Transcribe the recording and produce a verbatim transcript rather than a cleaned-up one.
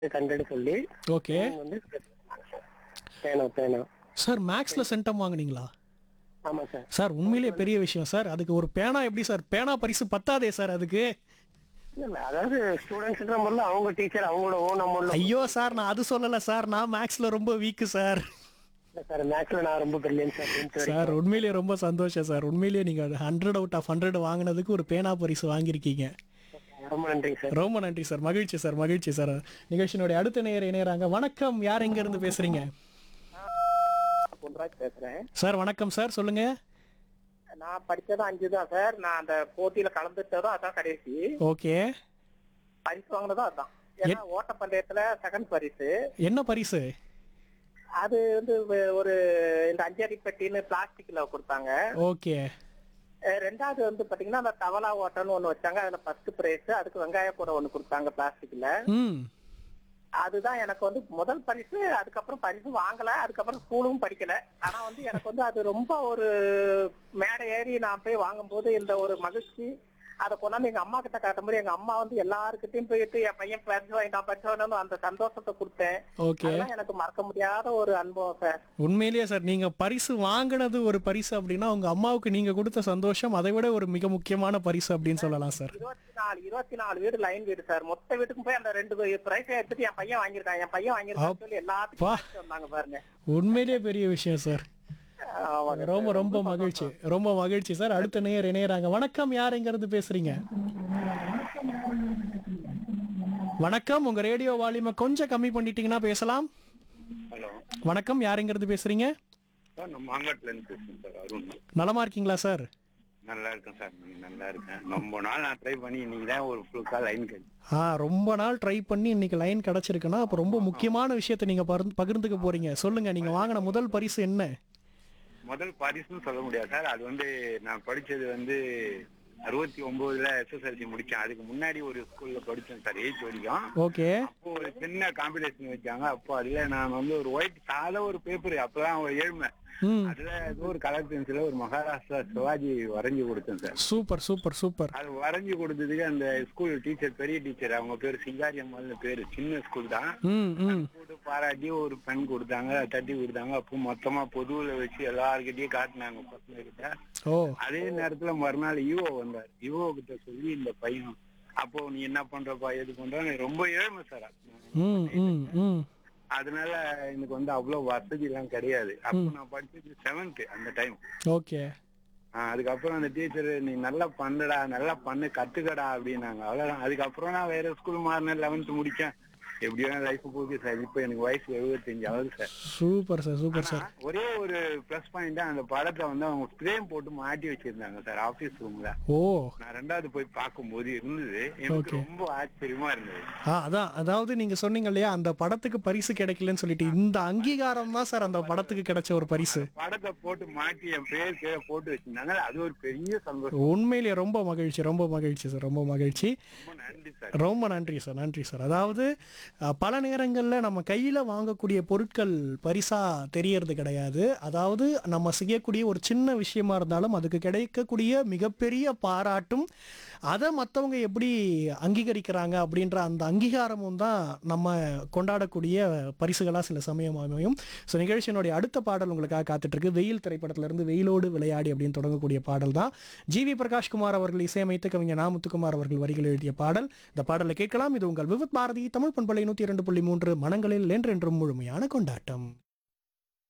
Hundred சொல்லி okay. அவங்க வந்து பேனா பேனா சார் மேக்ஸ்ல சென்டம் வாங்குனீங்களா? ஆமா சார். சார் உண்மையிலேயே அவருக்கு வந்து பெரிய விஷயம் சார். அதுக்கு ஒரு பேனா எப்படி சார்? பேனா பரிசு பத்தாதே சார் அதுக்கு. இல்ல இல்ல, அதாவது ஸ்டூடெண்ட்ஸ்ன்ற முறையில் அவங்க டீச்சர் அவங்களோட ஓன் அமௌண்ட்ல ஐயோ கொடுத்தாங்க சார் சார். நான் அது சொல்லல சார். நான் மேக்ஸ்ல ரொம்ப வீக்கு சார். இல்ல சார், மேக்ஸ்ல நான் ரொம்ப பிரில்லியன்ட் சார் டென்த் சார் வரைக்கும். உண்மையிலேயே ரொம்ப சந்தோஷம் சார். உண்மையிலேயே நீங்க ஹண்ட்ரட் அவுட் ஆஃப் ஹண்ட்ரட் வாங்குனதுக்கு ஒரு பேனா பரிசு வாங்கியிருக்கீங்க. ரொம்ப நன்றிங்க சார். ரொம்ப நன்றி சார். மகிழ்ச்சி சார், மகிழ்ச்சி சார். நிகழ்ச்சியினுடைய அடுத்த நேயர் இணையறாங்க. வணக்கம், யார் எங்க இருந்து பேசுறீங்க? பொன்ராஜ் பேசுறேன். சார் வணக்கம் சார், சொல்லுங்க. நான் படிச்சதும் அஞ்சு தான் சார். நான் அந்த போட்டியில கலந்துட்டதும் அதான் கடைசி. ஓகே. பரிசு வாங்கினதும் அதான். ஏன்னா எ- ஓட்டப்பந்தயத்துல செகண்ட் பரிசு. என்ன பரிசு? அது வந்து வே- ஒரு இந்த அஞ்சடி பெட்டின்னு பிளாஸ்டிக்ல கொடுத்தாங்க. ஓகே. அஹ் ரெண்டாவது வந்து பாத்தீங்கன்னா அந்த தவளா ஓட்டம்னு ஒண்ணு வச்சாங்க. அதுல ஃபர்ஸ்ட் பிரைஸ். அதுக்கு வெங்காய கூட ஒண்ணு கொடுத்தாங்க பிளாஸ்டிக்ல. ம். அதுதான் எனக்கு வந்து முதல் பரிசு. அதுக்கப்புறம் பரிசு வாங்கல. அதுக்கப்புறம் ஸ்கூலும் படிக்கல. ஆனா வந்து எனக்கு வந்து அது ரொம்ப ஒரு மேடை ஏறி நான் போய் வாங்கும்போது இந்த ஒரு மகிழ்ச்சி, அதை கொண்டாந்து எங்க அம்மா கிட்ட காட்டும்போது எங்க அம்மா வந்து எல்லாருக்கிட்டையும் போயிட்டு என் பையன் பரிசு வாங்கிட்டான் பரிசு வாங்கினான்னு அந்த சந்தோஷத்தை கொடுத்தேன். ஓகே. அதெல்லாம் எனக்கு மறக்க முடியாத ஒரு அனுபவம் சார். உண்மையிலேயே சார், நீங்க பரிசு வாங்கினது ஒரு பரிசு அப்படின்னா உங்க அம்மாவுக்கு நீங்க கொடுத்த சந்தோஷம் அதை விட ஒரு மிக முக்கியமான பரிசு அப்படின்னு சொல்லலாம் சார். இருபத்தி நாலு இருபத்தி நாலு வீடு லைன் வீடு சார். மொத்த வீட்டுக்கும் போய் அந்த ரெண்டு பிரைஸ் எடுத்துட்டு என் பையன் வாங்கியிருக்கான் என் பையன் வாங்கியிருக்கான்னு சொல்லி எல்லாத்துக்கும் வாங்கிட்டு வந்தாங்க பாருங்க. உண்மையிலேயே பெரிய விஷயம் சார். ஆமாங்க ரொம்ப சார். ரொம்ப மகிழ்ச்சி, ரொம்ப மகிழ்ச்சி சார். அடுத்த நேயர் இணையறாங்க. வணக்கம், யார் எங்க இருந்து பேசுறீங்க? வணக்கம், உங்க ரேடியோ வால்யூமை கொஞ்சம் கம்மி பண்ணிட்டீங்கன்னா பேசலாம். ஹலோ வணக்கம், யார் எங்க இருந்து பேசுறீங்க? சார், நான் மாங்காட்டுல இருந்து பேசுறேன் சார். அருண். நலமா இருக்கீங்களா சார்? நல்லா இருக்கேன் சார். நீங்க நல்லா இருக்கேன். ரொம்ப நாள் நான் ட்ரை பண்ணி இன்னைக்கு தான் ஒரு ஃபுல்கா லைன் கிடைச்சு. ஆ, ரொம்ப நாள் ட்ரை பண்ணி இன்னைக்கு லைன் கிடைச்சிருக்குன்னா அப்போ ரொம்ப முக்கியமான விஷயத்தை நீங்க பகிர்ந்து- பகிர்ந்துக்க போறீங்க. சொல்லுங்க, நீங்க வாங்கின முதல் பரிசு என்ன? முதல் பரிசுன்னு சொல்ல முடியாது சார். அது வந்து நான் படிச்சது வந்து அறுபத்தி ஒன்பதுல எஸ்எஸ்எல்சி முடிச்சேன். அதுக்கு முன்னாடி ஒரு ஸ்கூல்ல படிச்சேன் சார், எயித் வரைக்கும். ஓகே. அப்போ ஒரு சின்ன காம்படிஷன் வச்சாங்க. அப்போ அதுல நான் வந்து ஒரு ஒயிட் சாத ஒரு பேப்பர், அப்பதான் ஒரு ஏழ்மை. ம். அதுல ஏதோ ஒரு கலர் பென்சில ஒரு மகாராஷ்டிரா சிவாஜி வரைஞ்சு கொடுத்தேன் சார். Super super super. அது வரைஞ்சு கொடுத்ததுக்கு அந்த ஸ்கூல் டீச்சர், பெரிய டீச்சர், அவங்க பேரு சிங்காரி அம்மாள்னு பேரு, சின்ன ஸ்கூல் தான், ம் ம். போட்டு பாராட்டி ஒரு பென் கொடுத்தாங்க, தட்டி கொடுத்தாங்க. அப்போ மொத்தமா பொதுவுல வச்சு எல்லார்கிட்டயும் காட்டினாங்க பசங்க கிட்ட. ஓ. அதே நேரத்துல மறுநாள் ஈவோ வந்தார். ஈவோ கிட்ட சொல்லி இந்த பையன், அப்போ நீ என்ன பண்றப்பா எது பண்ற, ரொம்ப ஏழ்மை சார். ம் ம் ம். அதனால எனக்கு வந்து அவ்வளவு வசதி எல்லாம் கிடையாது. அப்போ நான் படிச்சது செவன்த் அந்த டைம். ஓகே. அதுக்கப்புறம் அந்த டீச்சர், நீ நல்லா பண்ணுடா, நல்லா பண்ணு, கத்துக்கடா அப்படின்னாங்க. அவ்வளவுதான். அதுக்கப்புறம் நான் வேற ஸ்கூல் மாறினேன், லெவன்த் முடிச்சேன். எப்படியோ லைஃப் போகுது சார். இப்போ எனக்கு வயசு எழுபத்தஞ்சு ஆகுது சார். சூப்பர் சார், சூப்பர் ஆனா, சார். ஒரே ஒரு பிளஸ் பாயிண்ட், அந்த படத்தை வந்து அவங்க ஃப்ரேம் போட்டு மாட்டி வச்சிருந்தாங்க சார் ஆபீஸ் ரூம்ல. ஓ. நான் ரெண்டாவது போய் பார்க்கும்போது இருந்தது. எனக்கு Okay. ரொம்ப ஆச்சரியமா இருந்தது. ஆ, அதான், அதாவது நீங்க சொன்னீங்க இல்லையா அந்த படத்துக்கு பரிசு கிடைக்கலன்னு சொல்லிட்டு, இந்த அங்கீகாரம் தான் சார் அந்த படத்துக்கு கிடைச்ச ஒரு பரிசு. படத்தை போட்டு மாட்டி என் பேர் கீழே போட்டு வச்சிருந்தாங்க. அது ஒரு பெரிய சந்தோஷம். உண்மையிலேயே ரொம்ப மகிழ்ச்சி, ரொம்ப மகிழ்ச்சி சார், ரொம்ப மகிழ்ச்சி. ரொம்ப நன்றி சார். ரொம்ப நன்றி சார், நன்றி சார். அதாவது அஹ், பல நேரங்களில் நம்ம கையில் வாங்கக்கூடிய பொருட்கள் பரிசா தெரியறது கிடையாது. அதாவது நம்ம செய்யக்கூடிய ஒரு சின்ன விஷயமா இருந்தாலும் அதுக்கு கிடைக்கக்கூடிய மிகப்பெரிய பாராட்டும், அதை மற்றவங்க எப்படி அங்கீகரிக்கிறாங்க அப்படின்ற அந்த அங்கீகாரமும் தான் நம்ம கொண்டாடக்கூடிய பரிசுகளாக சில சமயம் அமையும். ஸோ நிகழ்ச்சியினுடைய அடுத்த பாடல் உங்களுக்காக காத்துட்டு இருக்கு. வெயில் திரைப்படத்திலிருந்து வெயிலோடு விளையாடி அப்படின்னு தொடங்கக்கூடிய பாடல் தான். ஜி வி பிரகாஷ்குமார் அவர்கள் இசையமைத்து கவிஞர் நா முத்துக்குமார் அவர்கள் வரிகள் எழுதிய பாடல். இந்த பாடலை கேட்கலாம். இது உங்கள் விவித் பாரதி தமிழ் பண்பலை நூற்றி இரண்டு புள்ளி மூன்று, மனங்களில் என்றென்றும் முழுமையான கொண்டாட்டம்.